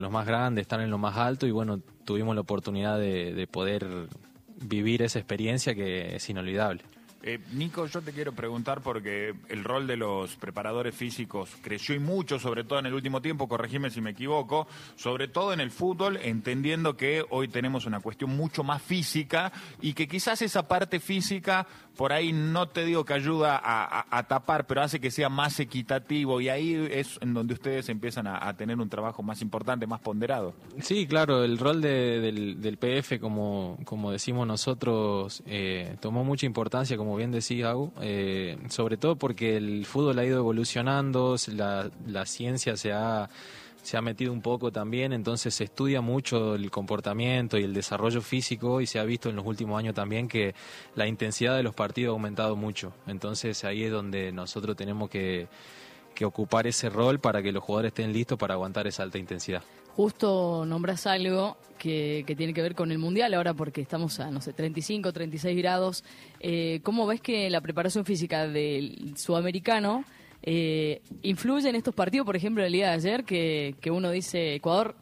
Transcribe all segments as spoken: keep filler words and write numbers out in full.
los más grandes, están en lo más alto y bueno, tuvimos la oportunidad de, de poder vivir esa experiencia que es inolvidable. Eh, Nico, yo te quiero preguntar porque el rol de los preparadores físicos creció y mucho, sobre todo en el último tiempo, corregime si me equivoco, sobre todo en el fútbol, entendiendo que hoy tenemos una cuestión mucho más física y que quizás esa parte física, por ahí no te digo que ayuda a, a, a tapar, pero hace que sea más equitativo y ahí es en donde ustedes empiezan a, a tener un trabajo más importante, más ponderado. Sí, claro, el rol de, del, del P F, como, como decimos nosotros, eh, tomó mucha importancia, como bien decía Agu, eh, sobre todo porque el fútbol ha ido evolucionando, la, la ciencia se ha, se ha metido un poco también, entonces se estudia mucho el comportamiento y el desarrollo físico y se ha visto en los últimos años también que la intensidad de los partidos ha aumentado mucho, entonces ahí es donde nosotros tenemos que, que ocupar ese rol para que los jugadores estén listos para aguantar esa alta intensidad. Justo nombras algo que, que tiene que ver con el Mundial ahora porque estamos a, no sé, treinta y cinco, treinta y seis grados. Eh, ¿Cómo ves que la preparación física del sudamericano eh, influye en estos partidos? Por ejemplo, el día de ayer que, que uno dice Ecuador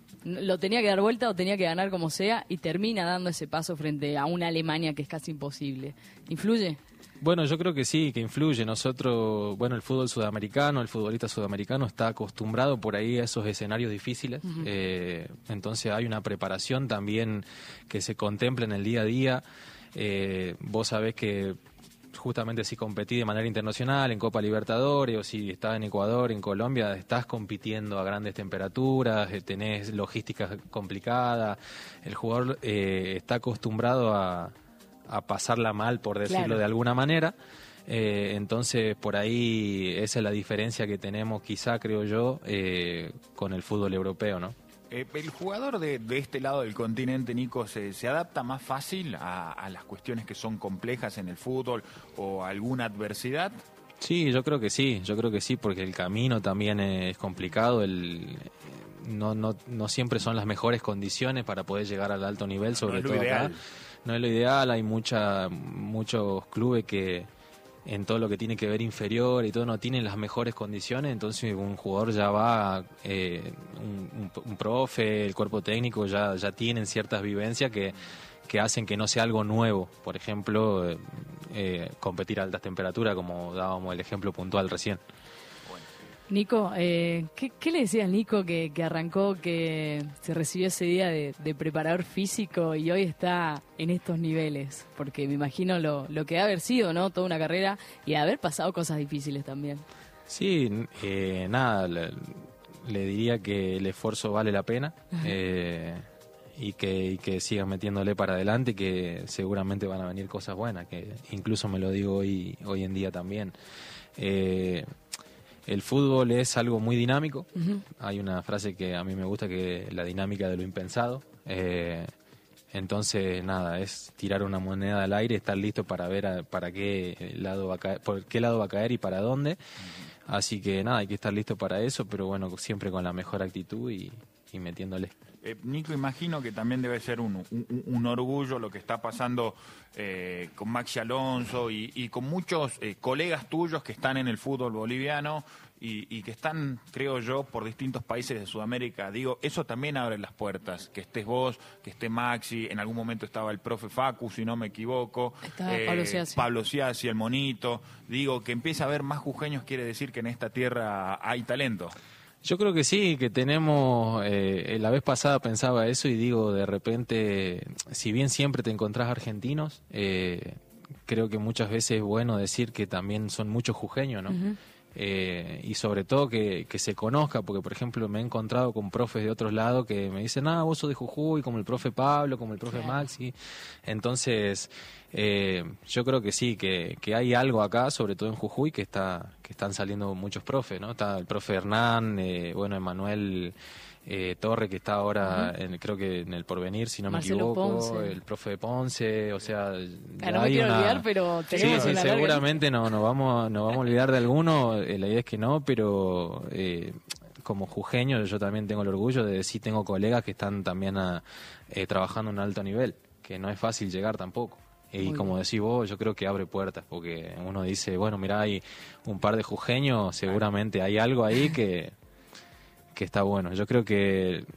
lo tenía que dar vuelta o tenía que ganar como sea y termina dando ese paso frente a una Alemania que es casi imposible. ¿Influye? Bueno, yo creo que sí, que influye. Nosotros, bueno, el fútbol sudamericano, el futbolista sudamericano está acostumbrado por ahí a esos escenarios difíciles. Uh-huh. eh, entonces hay una preparación también que se contempla en el día a día. Eh, vos sabés que justamente si competís de manera internacional en Copa Libertadores o si estás en Ecuador, en Colombia, estás compitiendo a grandes temperaturas, eh, tenés logística complicada. El jugador eh, está acostumbrado a... a pasarla mal, por decirlo claro. de alguna manera. Eh, entonces, por ahí, esa es la diferencia que tenemos, quizá, creo yo, eh, con el fútbol europeo, ¿no? Eh, ¿El jugador de, de este lado del continente, Nico, se, se adapta más fácil a, a las cuestiones que son complejas en el fútbol o a alguna adversidad? Sí, yo creo que sí, yo creo que sí, porque el camino también es complicado, el... No, no, no siempre son las mejores condiciones para poder llegar al alto nivel, sobre no todo ideal. acá. No es lo ideal, hay mucha, muchos clubes que en todo lo que tiene que ver inferior y todo no tienen las mejores condiciones, entonces un jugador ya va, eh, un, un, un profe, el cuerpo técnico ya, ya tienen ciertas vivencias que, que hacen que no sea algo nuevo. Por ejemplo, eh, eh, competir a altas temperaturas, como dábamos el ejemplo puntual recién. Nico, eh, ¿qué, ¿qué le decías, Nico, que, que arrancó, que se recibió ese día de, de preparador físico y hoy está en estos niveles? Porque me imagino lo, lo que ha haber sido, ¿no? Toda una carrera y haber pasado cosas difíciles también. Sí, eh, nada, le, le diría que el esfuerzo vale la pena eh, y, que, y que sigan metiéndole para adelante, que seguramente van a venir cosas buenas, que incluso me lo digo hoy, hoy en día también. Eh, El fútbol es algo muy dinámico. Uh-huh. Hay una frase que a mí me gusta, que es la dinámica de lo impensado. Eh, entonces, nada, es tirar una moneda al aire, estar listo para ver a, para qué lado va a caer, por qué lado va a caer y para dónde. Uh-huh. Así que nada, hay que estar listo para eso, pero bueno, siempre con la mejor actitud y, y metiéndole. Eh, Nico, imagino que también debe ser un, un, un orgullo lo que está pasando eh, con Maxi Alonso y, y con muchos eh, colegas tuyos que están en el fútbol boliviano y, y que están, creo yo, por distintos países de Sudamérica. Digo, eso también abre las puertas, que estés vos, que esté Maxi, en algún momento estaba el profe Facu, si no me equivoco. Estaba eh, Pablo Siassi. Pablo Siassi, el monito. Digo, que empieza a haber más jujeños quiere decir que en esta tierra hay talento. Yo creo que sí, que tenemos, eh, la vez pasada pensaba eso y digo, de repente, si bien siempre te encontrás argentinos, eh, creo que muchas veces es bueno decir que también son muchos jujeños, ¿no? Uh-huh. Eh, y sobre todo que, que se conozca, porque por ejemplo me he encontrado con profes de otros lados que me dicen, ah, vos sos de Jujuy, como el profe Pablo, como el profe claro. Maxi. Entonces, eh, yo creo que sí, que, que hay algo acá, sobre todo en Jujuy, que está que están saliendo muchos profes, ¿no? Está el profe Hernán, eh, bueno, Emanuel eh, Torre, que está ahora, uh-huh. en, creo que en el Porvenir, si no Marcelo me equivoco, Ponce. El profe de Ponce, o sea... Ah, no me quiero una... olvidar, pero tenemos Sí, sí, una seguramente no, no, vamos, no vamos a olvidar de alguno, eh, la idea es que no, pero... Eh, como jujeño yo también tengo el orgullo de decir, tengo colegas que están también a, eh, trabajando en un alto nivel, que no es fácil llegar tampoco. Y Muy como bien. decís vos, yo creo que abre puertas, porque uno dice, bueno, mirá, hay un par de jujeños, seguramente hay algo ahí que, que está bueno. Yo creo que